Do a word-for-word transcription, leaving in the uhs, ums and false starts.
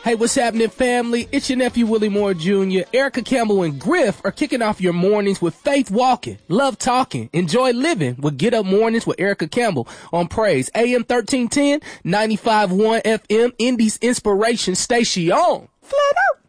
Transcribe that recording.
Hey, what's happening, family? It's your nephew, Willie Moore Junior Erica Campbell and Griff are kicking off your mornings with Faith Walking, Love Talking, Enjoy Living with Get Up Mornings with Erica Campbell on Praise. A M thirteen ten, ninety-five point one F M, Indies Inspiration Station. Flat out.